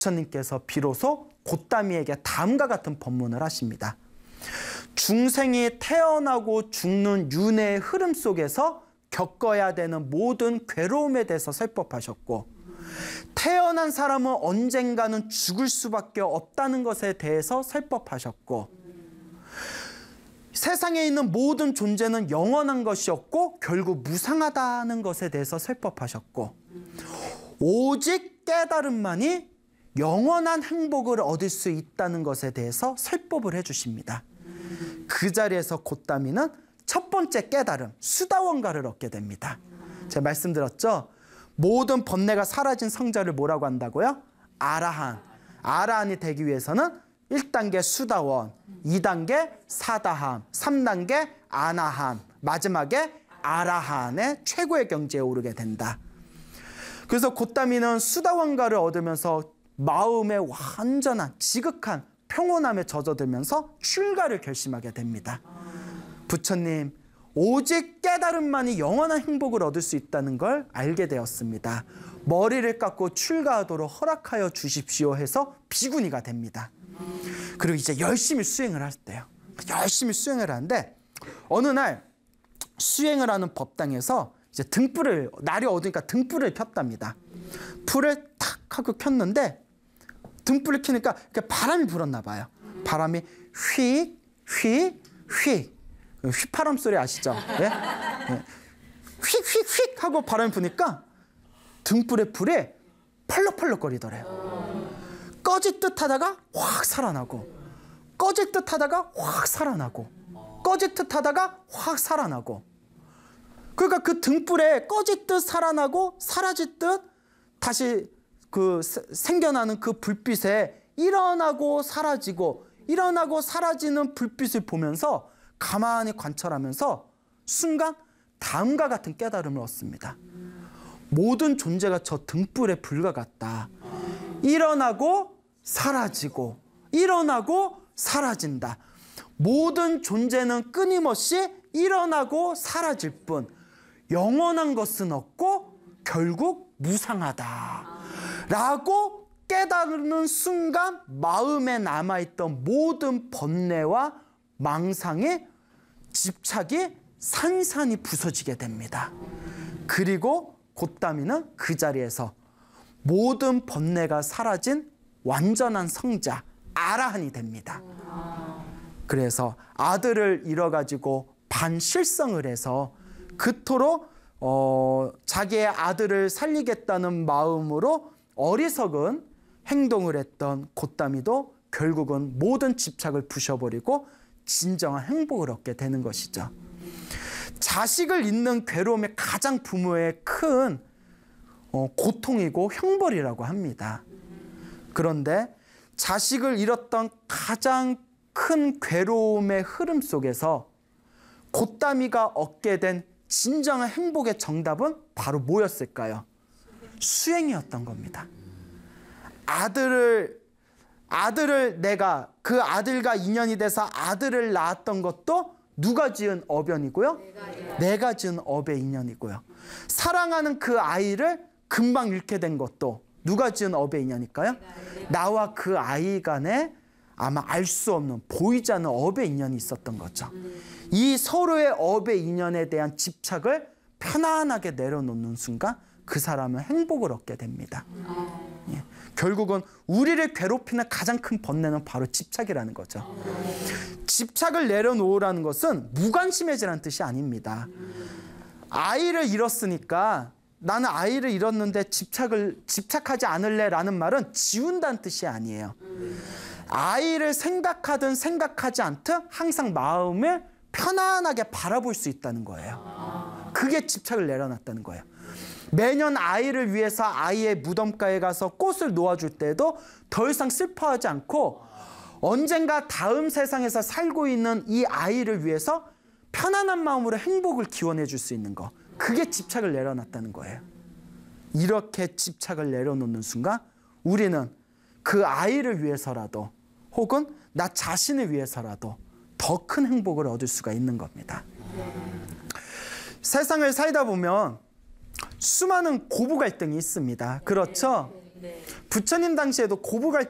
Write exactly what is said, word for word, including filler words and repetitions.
부처님께서 비로소 곶다미에게 다음과 같은 법문을 하십니다. 중생이 태어나고 죽는 윤회의 흐름 속에서 겪어야 되는 모든 괴로움에 대해서 설법하셨고, 태어난 사람은 언젠가는 죽을 수밖에 없다는 것에 대해서 설법하셨고, 세상에 있는 모든 존재는 영원한 것이었고 결국 무상하다는 것에 대해서 설법하셨고, 오직 깨달음만이 영원한 행복을 얻을 수 있다는 것에 대해서 설법을 해주십니다. 그 자리에서 곶다미는 첫 번째 깨달음, 수다원가를 얻게 됩니다. 제가 말씀드렸죠? 모든 번뇌가 사라진 성자를 뭐라고 한다고요? 아라한. 아라한이 되기 위해서는 일 단계 수다원, 이 단계 사다함, 삼 단계 아나함, 마지막에 아라한의 최고의 경지에 오르게 된다. 그래서 곶다미는 수다원가를 얻으면서 마음의 완전한 지극한 평온함에 젖어들면서 출가를 결심하게 됩니다. 부처님, 오직 깨달음만이 영원한 행복을 얻을 수 있다는 걸 알게 되었습니다. 머리를 깎고 출가하도록 허락하여 주십시오 해서 비구니가 됩니다. 그리고 이제 열심히 수행을 할 때요. 열심히 수행을 하는데 어느 날 수행을 하는 법당에서 이제 등불을, 날이 어두니까 등불을 폈답니다. 불을 탁 하고 켰는데 등불을 켜니까 바람이 불었나 봐요. 바람이 휙, 휙, 휙. 휘파람 소리 아시죠? 예? 예. 휙, 휙, 휙 하고 바람이 부니까 등불의 불이 펄럭펄럭 거리더래요. 꺼질 듯 하다가 확 살아나고, 꺼질 듯 하다가 확 살아나고, 꺼질 듯 하다가 확 살아나고. 그러니까 그 등불에 꺼질 듯 살아나고 사라질 듯 다시 그 생겨나는 그 불빛에 일어나고 사라지고 일어나고 사라지는 불빛을 보면서 가만히 관찰하면서 순간 다음과 같은 깨달음을 얻습니다. 모든 존재가 저 등불의 불과 같다. 일어나고 사라지고 일어나고 사라진다. 모든 존재는 끊임없이 일어나고 사라질 뿐 영원한 것은 없고 결국 무상하다 라고 깨달는 순간 마음에 남아있던 모든 번뇌와 망상의 집착이 산산이 부서지게 됩니다. 그리고 곶다미는 그 자리에서 모든 번뇌가 사라진 완전한 성자 아라한이 됩니다. 그래서 아들을 잃어가지고 반실성을 해서 그토록 어, 자기의 아들을 살리겠다는 마음으로 어리석은 행동을 했던 곶다미도 결국은 모든 집착을 부셔버리고 진정한 행복을 얻게 되는 것이죠. 자식을 잃는 괴로움이 가장 부모의 큰 어, 고통이고 형벌이라고 합니다. 그런데 자식을 잃었던 가장 큰 괴로움의 흐름 속에서 곶다미가 얻게 된 진정한 행복의 정답은 바로 뭐였을까요? 수행이었던 겁니다. 아들을 아들을 내가 그 아들과 인연이 돼서 아들을 낳았던 것도 누가 지은 어변이고요? 내가, 내가 지은 업의 인연이고요. 사랑하는 그 아이를 금방 잃게 된 것도 누가 지은 업의 인연일까요? 나와 그 아이 간에 아마 알 수 없는 보이지 않는 업의 인연이 있었던 거죠. 이 서로의 업의 인연에 대한 집착을 편안하게 내려놓는 순간 그 사람은 행복을 얻게 됩니다. 예. 결국은 우리를 괴롭히는 가장 큰 번뇌는 바로 집착이라는 거죠. 집착을 내려놓으라는 것은 무관심해지라는 뜻이 아닙니다. 아이를 잃었으니까 나는 아이를 잃었는데 집착을, 집착하지 않을래 라는 말은 지운다는 뜻이 아니에요. 아이를 생각하든 생각하지 않든 항상 마음을 편안하게 바라볼 수 있다는 거예요. 그게 집착을 내려놨다는 거예요. 매년 아이를 위해서 아이의 무덤가에 가서 꽃을 놓아줄 때도 더 이상 슬퍼하지 않고 언젠가 다음 세상에서 살고 있는 이 아이를 위해서 편안한 마음으로 행복을 기원해 줄 수 있는 거. 그게 집착을 내려놨다는 거예요. 이렇게 집착을 내려놓는 순간 우리는 그 아이를 위해서라도 혹은 나 자신을 위해서라도 더 큰 행복을 얻을 수가 있는 겁니다. 세상을 살다 보면 수많은 고부 갈등이 있습니다. 그렇죠? 부처님 당시에도 고부